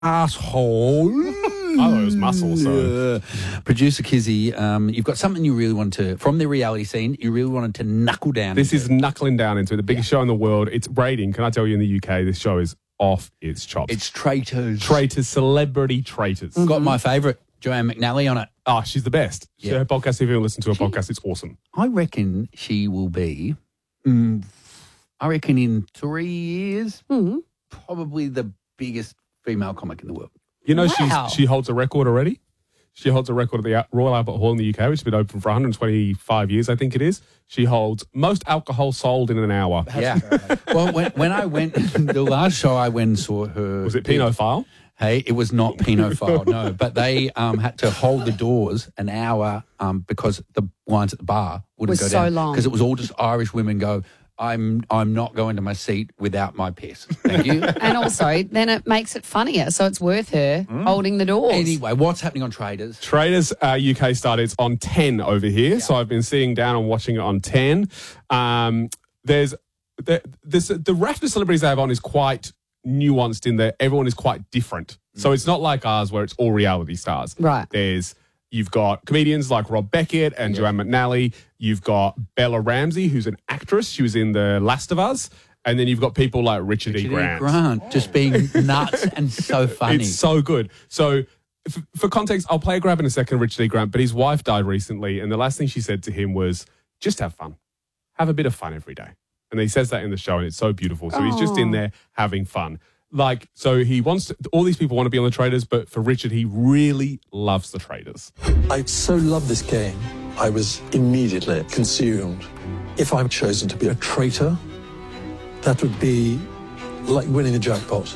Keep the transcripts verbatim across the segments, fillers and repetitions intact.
asshole. I thought it was muscle. So. Uh, Producer Kizzy, um, you've got something you really want to, from the reality scene, you really wanted to knuckle down. This into. is knuckling down into it, the biggest yeah. show in the world. It's rating. Can I tell you, in the U K, this show is off its chops. It's Traitors. Traitors, celebrity traitors. Mm-hmm. Got my favourite, Joanne McNally, on it. Oh, she's the best. Yeah. Her podcast, if you ever listen to her she, podcast, it's awesome. I reckon she will be, mm, I reckon in three years, mm-hmm. probably the biggest female comic in the world. You know, wow. she's, she holds a record already. She holds a record at the Royal Albert Hall in the U K, which has been open for one hundred twenty-five years, I think it is. She holds most alcohol sold in an hour. Yeah. Well, when, when I went, the last show I went and saw her. Was it Pinot File? Hey, it was not Pinot File, no. But they um, had to hold the doors an hour um, because the lines at the bar wouldn't was go so down. long. Because it was all just Irish women go, I'm I'm not going to my seat without my piss. Thank you. And also, then it makes it funnier, so it's worth her mm. holding the doors. Anyway, what's happening on Traitors? Traitors uh, U K started. It's on ten over here, yeah. so I've been seeing down and watching it on ten. Um, there's the, this, the raft of celebrities they have on is quite nuanced in that everyone is quite different. Mm. So it's not like ours where it's all reality stars. Right. There's You've got comedians like Rob Beckett and yeah. Joanne McNally. You've got Bella Ramsey, who's an actress. She was in The Last of Us. And then you've got people like Richard, Richard E. Grant. E. Grant, oh. just being nuts and so funny. It's so good. So f- for context, I'll play a grab in a second of Richard E. Grant, but his wife died recently. And the last thing she said to him was, just have fun. Have a bit of fun every day. And he says that in the show, and it's so beautiful. So oh. he's just in there having fun. Like, so he wants to, all these people want to be on the Traitors, but for Richard, he really loves the Traitors. I so love this game. I was immediately consumed. If I'm chosen to be a traitor, that would be like winning a jackpot.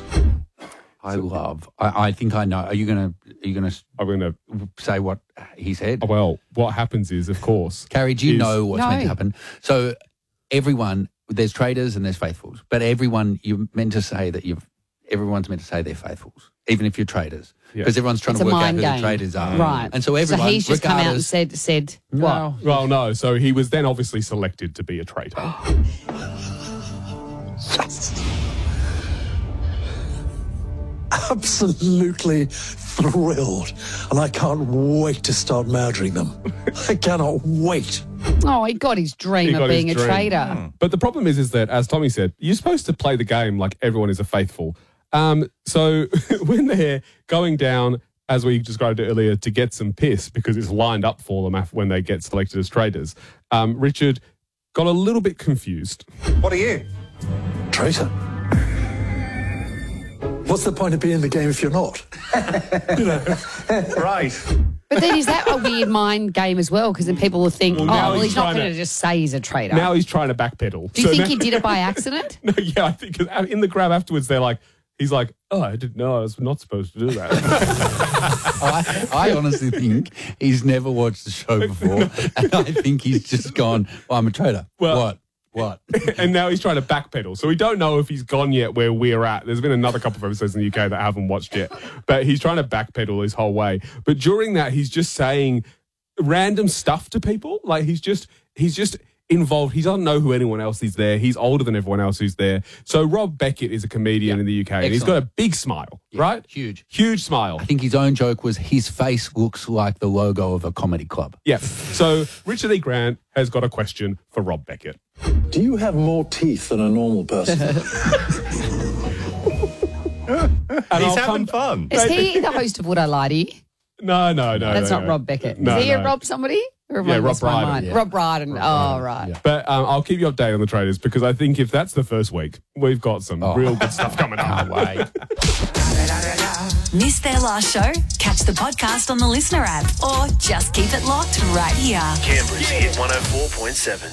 I love, I, I think I know. Are you going to, are you going to I'm going to say what he said? Well, what happens is, of course. Carrie, do you is, know what's no. meant to happen? So everyone, there's traitors and there's faithfuls, but everyone, you're meant to say that you've, everyone's meant to say they're faithfuls, even if you're traitors, because yeah. everyone's trying it's to work out who game. the traitors are. Right. And so everyone, so he's just come out and regardless- said, said what? No. Well, no. So he was then obviously selected to be a traitor. Yes. Absolutely thrilled. And I can't wait to start murdering them. I cannot wait. Oh, he got his dream He of got being his a dream. traitor. Mm. But the problem is, is that, as Tommy said, you're supposed to play the game like everyone is a faithful. Um, so when they're going down, as we described it earlier, to get some piss because it's lined up for them after, when they get selected as traitors, um, Richard got a little bit confused. What are you? Traitor. What's the point of being in the game if you're not? You know. Right. But then is that a weird mind game as well? Because then people will think, Well, oh, now well, he's he's not trying going to to- just say he's a traitor. Now he's trying to backpedal. Do you So think now- he did it by accident? No, yeah, I think 'cause in the grab afterwards, they're like, he's like, oh, I didn't know I was not supposed to do that. I, I honestly think he's never watched the show before, and I think he's just gone, well, I'm a traitor. Well- what? What? And now he's trying to backpedal. So we don't know if he's gone yet where we're at. There's been another couple of episodes in the U K that I haven't watched yet. But he's trying to backpedal his whole way. But during that, he's just saying random stuff to people. Like he's just he's just involved. He doesn't know who anyone else is there. He's older than everyone else who's there. So Rob Beckett is a comedian Yeah. in the U K. And he's got a big smile, Yeah, right? huge. Huge smile. I think his own joke was his face looks like the logo of a comedy club. Yeah. So Richard E. Grant has got a question for Rob Beckett. Do you have more teeth than a normal person? And He's I'll having come- fun. Is he the host of Would I Lie to You? No, no, no. That's no, not no. Rob Beckett. No, is he no. a Rob somebody? Or have Yeah, I Rob lost my Brydon, mind? yeah. Rob Brydon. Oh, right. Yeah. But um, I'll keep you updated on the traitors because I think if that's the first week, we've got some Oh. real good stuff coming up. Can't wait. Missed their last show? Catch the podcast on the Listener app or just keep it locked right here. Canberra's Hit one oh four point seven.